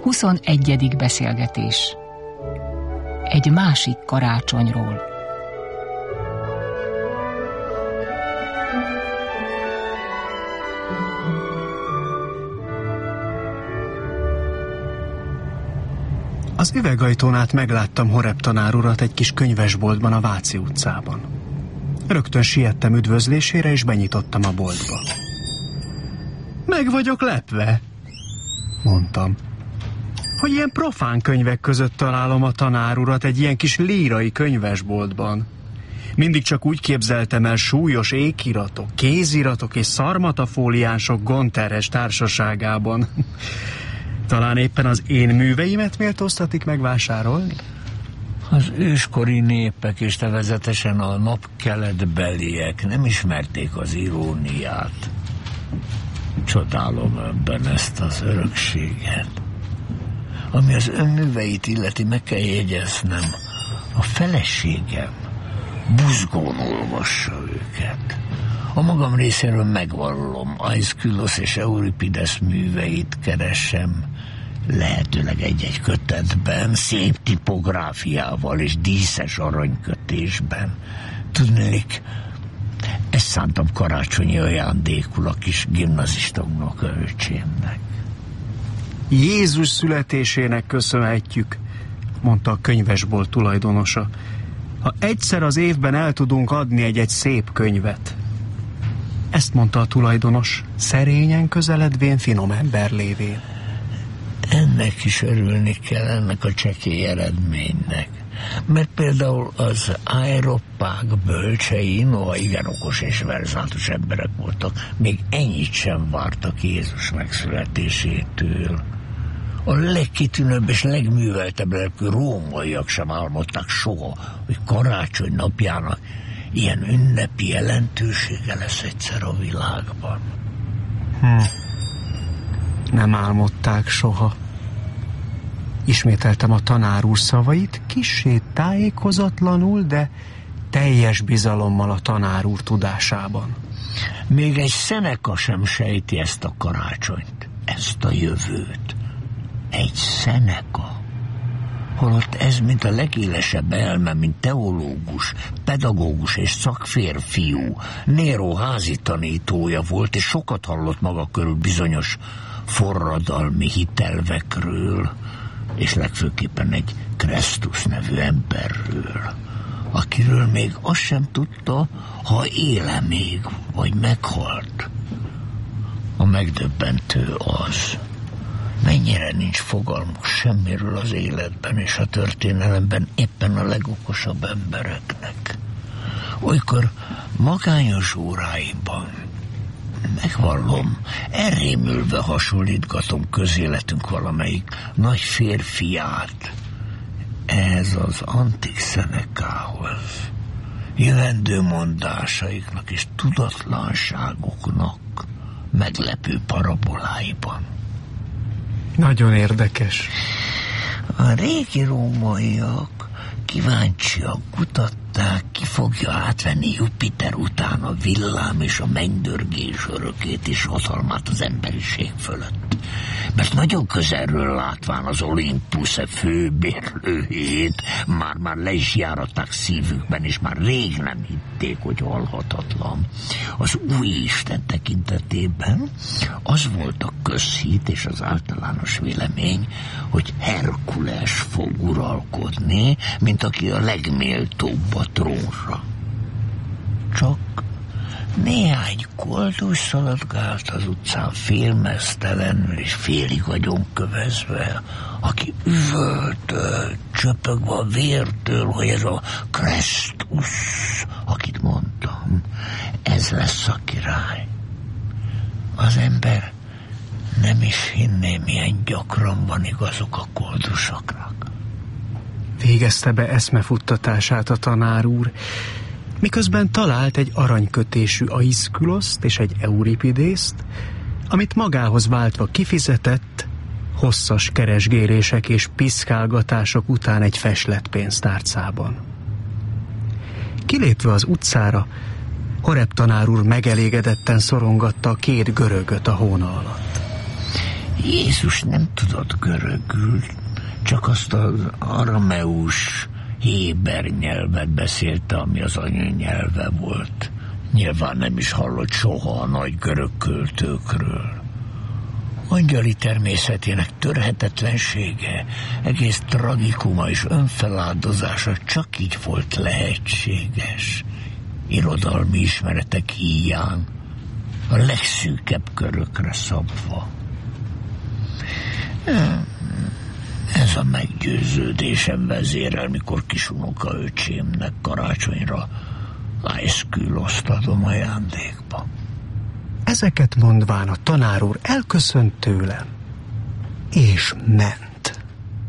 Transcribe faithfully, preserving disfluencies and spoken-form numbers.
huszonegyedik beszélgetés. Egy másik karácsonyról. Az üvegajtón át megláttam Horeb tanár urat egy kis könyvesboltban a Váci utcában. Rögtön siettem üdvözlésére, és benyitottam a boltba. Meg vagyok lepve, mondtam, hogy ilyen profán könyvek között találom a tanár urat egy ilyen kis lírai könyvesboltban. Mindig csak úgy képzeltem el súlyos ékiratok, kéziratok és szarmatafóliánsok gondterhes társaságában. Talán éppen az én műveimet méltóztatik megvásárolni? Az őskori népek és nevezetesen a napkeletbeliek nem ismerték az iróniát. Csodálom ebben ezt az örökséget. Ami az önműveit illeti, meg kell jegyeznem, a feleségem buzgón olvassa őket. A magam részéről megvallom, Aeschylus és Euripides műveit keresem, lehetőleg egy-egy kötetben, szép tipográfiával és díszes aranykötésben. Tudnék, ezt szántam karácsonyi ajándékul a kis gimnazista unokaöcsémnek. Jézus születésének köszönhetjük, mondta a könyvesbolt tulajdonosa. Ha egyszer az évben el tudunk adni egy-egy szép könyvet. Ezt mondta a tulajdonos, szerényen közeledvén finom ember lévén. Ennek is örülni kell, ennek a csekély eredménynek. Mert például az aeropág bölcsei, noha igen okos és verzátos emberek voltak, még ennyit sem vártak Jézus megszületésétől. A legkitűnőbb és legműveltebb lelkű rómaiak sem álmodták soha, hogy karácsony napjának ilyen ünnepi jelentősége lesz egyszer a világban. Hm. Nem álmodták soha. Ismételtem a tanár úr szavait, kissé tájékozatlanul, de teljes bizalommal a tanár úr tudásában. Még egy Seneca sem sejti ezt a karácsonyt, ezt a jövőt. Egy Seneca. Holott ez, mint a legélesebb elme, mint teológus, pedagógus és szakférfiú, Nero házi tanítója volt, és sokat hallott maga körül bizonyos forradalmi hitelvekről, és legfőképpen egy Kresztus nevű emberről, akiről még azt sem tudta, ha éle még, vagy meghalt. A megdöbbentő az, mennyire nincs fogalmuk semmiről az életben és a történelemben éppen a legokosabb embereknek. Olykor magányos óráimban, megvallom, elrémülve hasonlítgatom közéletünk valamelyik nagy férfiát ez az antik Szenecához, jövendő mondásaiknak és tudatlanságuknak meglepő paraboláiban. Nagyon érdekes. A régi rómaiak kíváncsiak kutatták, ki fogja átvenni Jupiter után a villám és a mennydörgés örökét és hatalmát az emberiség fölött. Mert nagyon közelről látván az Olimpusz főbérlőjét, már-már le is járatták szívükben, és már rég nem hitték, hogy halhatatlan. Az új Isten tekintetében az volt a közhit és az általános vélemény, hogy Herkules fog uralkodni, mint aki a legméltóbb a trónra. Csak néhány koldus szaladgált az utcán félmeztelenül és félig agyonkövezve, aki üvöltött, csöpögve a vértől, hogy ez a Kresztus, akit mondtam, ez lesz a király. Az ember nem is hinné, milyen gyakran van igazuk a koldusoknak. Végezte be eszmefuttatását a tanár úr, miközben talált egy aranykötésű Aeschylust és egy Euripidészt, amit magához váltva kifizetett, hosszas keresgélések és piszkálgatások után egy feslett pénztárcában. Kilépve az utcára, Horeb tanár úr megelégedetten szorongatta a két görögöt a hóna alatt. Jézus nem tudott görögül, csak azt az arameus héber nyelvet beszélte, ami az anyanyelve volt. Nyilván nem is hallott soha a nagy görög költőkről. Angyali természetének törhetetlensége, egész tragikuma és önfeláldozása csak így volt lehetséges. Irodalmi ismeretek híján, a legszűkebb körökre szabva. Ez a meggyőződésem vezérel, mikor kisunoka öcsémnek karácsonyra ice-kühloszt adom ajándékba. Ezeket mondván a tanár úr elköszönt tőlem, és ment.